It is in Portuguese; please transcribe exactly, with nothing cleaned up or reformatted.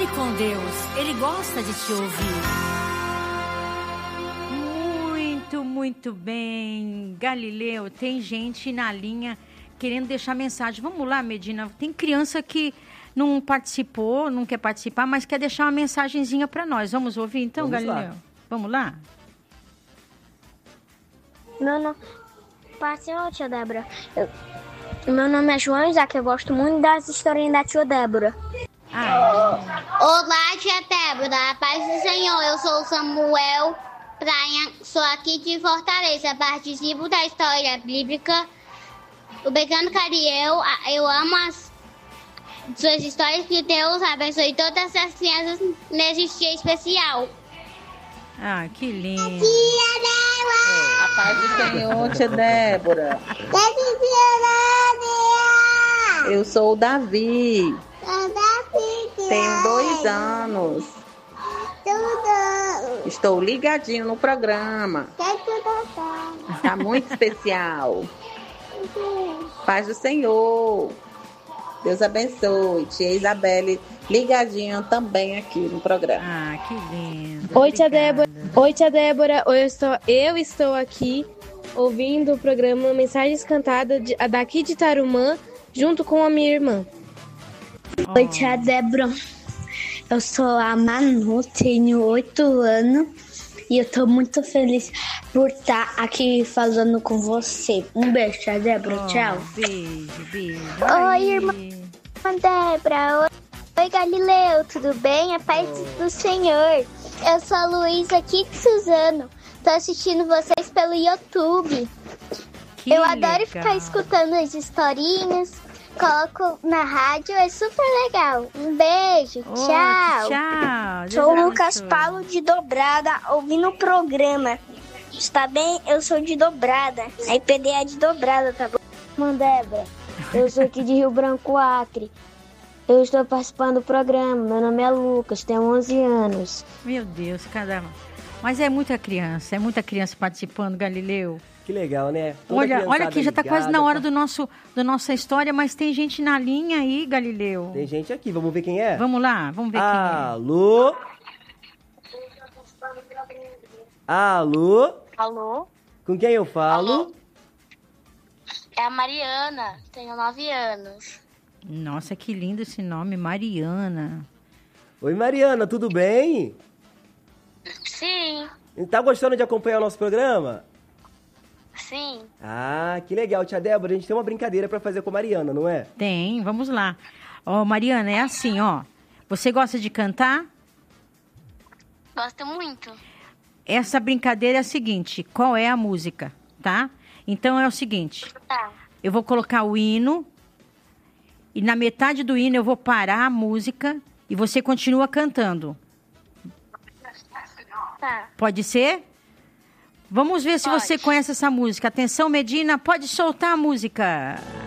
com Deus. Ele gosta de te ouvir. Muito, muito bem. Galileu, tem gente na linha querendo deixar mensagem. Vamos lá, Medina. Tem criança que não participou, não quer participar, mas quer deixar uma mensagenzinha para nós. Vamos ouvir então, Vamos Galileu? Lá. Vamos lá? Meu nome... Passou, tia Débora. Eu... Meu nome é João Isaac, eu gosto muito das historinhas da tia Débora. Ah. Olá, tia Débora, a paz do Senhor, eu sou o Samuel Praia, sou aqui de Fortaleza, participo da história bíblica. O Beijando Cariel, eu amo as suas histórias, que Deus abençoe todas as crianças nesse dia especial. Ah, que lindo. Tia Débora. A paz do Senhor, tia Débora. Eu sou o Davi. Tenho dois anos. Estou ligadinho no programa. Está muito especial. Paz do Senhor. Deus abençoe. Tia Isabelle ligadinha também aqui no programa. Ah, que lindo. Oi, tia Débora. Oi, tia Débora. Eu estou, eu estou aqui ouvindo o programa Mensagens Cantadas de, daqui de Tarumã, junto com a minha irmã. Oh. Oi, tia Débora. Eu sou a Manu, tenho oito anos e eu tô muito feliz por estar aqui falando com você. Um beijo, tia Débora. Oh, tchau. Beijo, beijo. Oi, irmã Débora. Oi, Oi, Galileu. Tudo bem? A paz oh. do Senhor. Eu sou a Luísa aqui de Suzano. Tô assistindo vocês pelo YouTube. Que eu adoro legal. Ficar escutando as historinhas. Coloco na rádio, é super legal. Um beijo, oh, tchau. Tchau. Sou o Lucas Paulo de Dobrada, ouvindo o programa. Está bem? Eu sou de Dobrada. A I P D é de Dobrada, tá bom? Mandébora, eu sou aqui de Rio Branco, Acre. Eu estou participando do programa. Meu nome é Lucas, tenho onze anos. Meu Deus, cada... Mas é muita criança, é muita criança participando, Galileu. Que legal, né? Toda olha, olha aqui, já está quase na hora tá... do nosso, da nossa história, mas tem gente na linha aí, Galileu. Tem gente aqui, vamos ver quem é? Vamos lá, vamos ver Alô? quem é. Alô? Alô? Com quem eu falo? Alô? É a Mariana, tenho nove anos. Nossa, que lindo esse nome, Mariana. Oi, Mariana, tudo bem? Sim. Tá gostando de acompanhar o nosso programa? Sim. Ah, que legal, tia Débora. A gente tem uma brincadeira pra fazer com a Mariana, não é? Tem, vamos lá. Ó, Mariana, é assim, ó. Você gosta de cantar? Gosto muito. Essa brincadeira é a seguinte, qual é a música, tá? Então é o seguinte, tá. Eu vou colocar o hino e na metade do hino eu vou parar a música e você continua cantando. Tá. Pode ser? Vamos ver se Pode. você conhece essa música. Atenção, Medina, pode soltar a música.